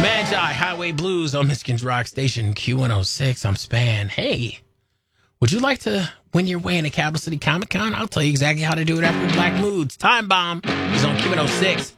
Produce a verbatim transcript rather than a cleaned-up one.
Magi Highway Blues on Michigan's Rock Station Q one oh six. I'm Span. Hey, would you like to win your way into Capital City Comic Con? I'll tell you exactly how to do it after Black Moods. Time Bomb is on Q one oh six.